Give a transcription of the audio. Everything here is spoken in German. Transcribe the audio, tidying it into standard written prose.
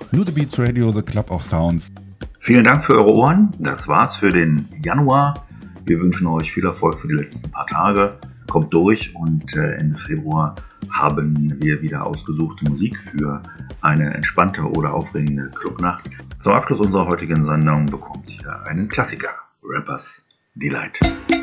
New The Beats Radio, The Club of Sounds. Vielen Dank für eure Ohren. Das war's für den Januar. Wir wünschen euch viel Erfolg für die letzten paar Tage. Kommt durch und Ende Februar haben wir wieder ausgesuchte Musik für eine entspannte oder aufregende Clubnacht. Zum Abschluss unserer heutigen Sendung bekommt ihr einen Klassiker, Rappers Delight.